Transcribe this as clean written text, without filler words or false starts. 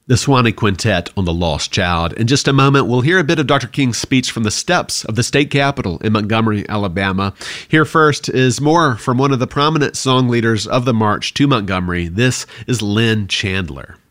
The Sewanee Quintet on The Lost Child. In just a moment, we'll hear a bit of Dr. King's speech from the steps of the state capitol in Montgomery, Alabama. Here first is more from one of the prominent song leaders of the march to Montgomery. This is Lynn Chandler.